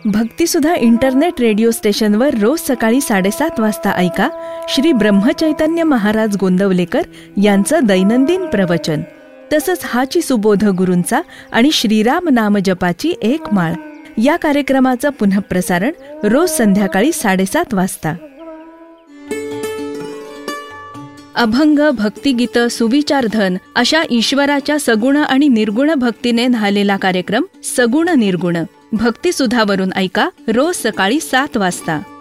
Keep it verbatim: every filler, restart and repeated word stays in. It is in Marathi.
भक्तिसुधा इंटरनेट रेडिओ स्टेशनवर रोज सकाळी साडेसात वाजता ऐका श्री ब्रह्मचैतन्य महाराज गोंदवलेकर यांचं दैनंदिन प्रवचन. तसंच हाची सुबोध गुरूंचा आणि श्रीराम नाम जपाची एक माळ या कार्यक्रमाचं पुनःप्रसारण रोज संध्याकाळी साडेसात वाजता. अभंग, भक्तिगीत, सुविचारधन अशा ईश्वराच्या सगुण आणि निर्गुण भक्तीने न्हालेला कार्यक्रम सगुण निर्गुण भक्तिसुधावरून ऐका रोज सकाळी सात वाजता.